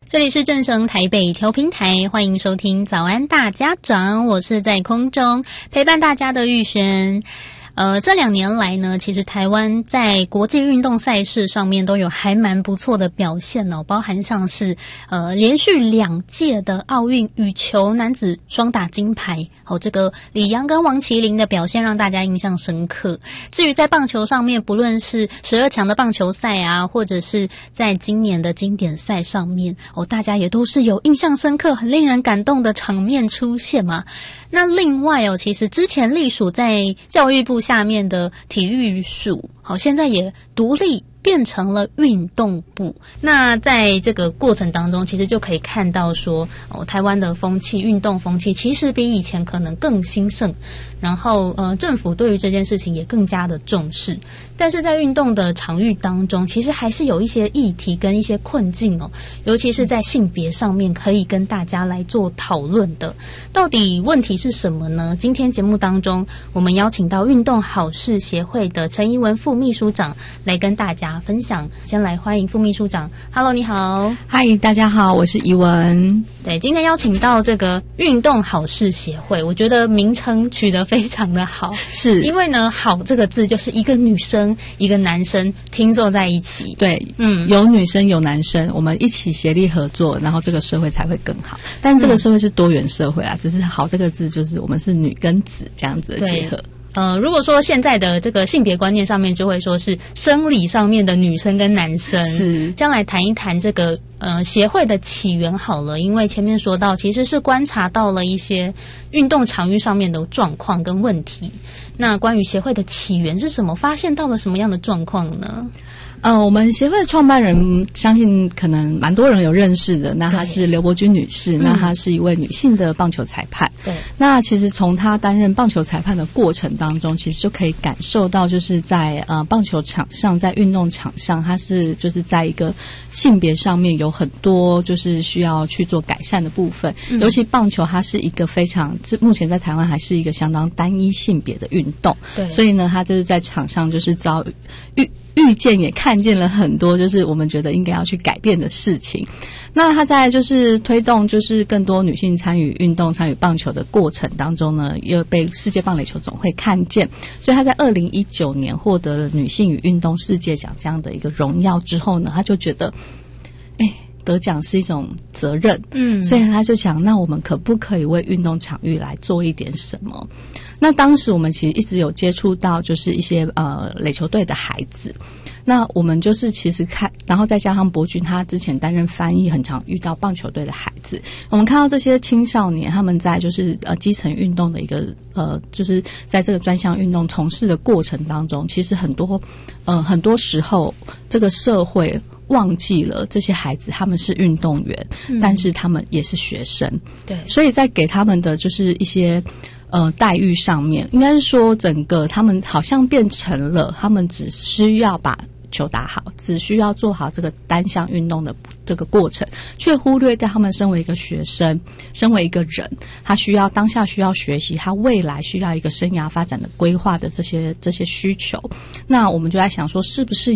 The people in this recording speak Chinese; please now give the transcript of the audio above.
这里是正声台北调频台，欢迎收听早安大家长，我是在空中陪伴大家的玉璇。这2年来呢，其实台湾在国际运动赛事上面都有还蛮不错的表现哦，包含像是连续2届的奥运羽球男子双打金牌，这个李洋跟王麒麟的表现让大家印象深刻。至于在棒球上面，不论是12强的棒球赛啊，或者是在今年的经典赛上面，大家也都是有印象深刻、很令人感动的场面出现嘛。那另外其实之前隶属在教育部下面的体育署，现在也独立变成了运动部。那在这个过程当中，其实就可以看到说，台湾的风气，运动风气其实比以前可能更兴盛，然后政府对于这件事情也更加的重视。但是在运动的场域当中，其实还是有一些议题跟一些困境尤其是在性别上面可以跟大家来做讨论的。到底问题是什么呢？今天节目当中，我们邀请到运动好事协会的陈怡文副秘书长来跟大家分享。先来欢迎副秘书长。 Hello， 你好。 嗨，大家好，我是怡文。 对，今天邀请到这个运动好事协会，我觉得名称取得非常的好， 是因为呢，好这个字就是一个女生一个男生拼凑在一起。 对，有女生有男生，我们一起协力合作，然后这个社会才会更好。但这个社会是多元社会啊，只是好这个字就是我们是女跟子这样子的结合。 如果说现在的这个性别观念上面，就会说是生理上面的女生跟男生。是，将来谈一谈这个协会的起源好了，因为前面说到其实是观察到了一些运动场域上面的状况跟问题。那关于协会的起源是什么？发现到了什么样的状况呢？ 我们协会的创办人相信可能蛮多人有认识的，那她是刘伯君女士，那她是一位女性的棒球裁判。对，那其实从她担任棒球裁判的过程当中，其实就可以感受到，就是在棒球场上，在运动场上，她是就是在一个性别上面有很多就是需要去做改善的部分。尤其棒球它是一个非常目前在台湾还是一个相当单一性别的运动。对，所以呢，她就是在场上就是遇见也看见了很多就是我们觉得应该要去改变的事情。那他在就是推动就是更多女性参与运动参与棒球的过程当中呢，又被世界棒垒球总会看见，所以他在2019年获得了女性与运动世界奖这样的一个荣耀之后呢，他就觉得得奖是一种责任，所以他就想，那我们可不可以为运动场域来做一点什么？那当时我们其实一直有接触到就是一些垒球队的孩子，那我们就是其实看，然后再加上伯君他之前担任翻译，很常遇到棒球队的孩子，我们看到这些青少年他们在就是基层运动的一个就是在这个专项运动从事的过程当中，其实很多时候这个社会忘记了这些孩子他们是运动员，但是他们也是学生。对，所以在给他们的就是一些待遇上面，应该是说整个他们好像变成了他们只需要把球打好，只需要做好这个单项运动的这个过程，却忽略掉他们身为一个学生，身为一个人，他当下需要学习，他未来需要一个生涯发展的规划的这些需求。那我们就在想说，是不是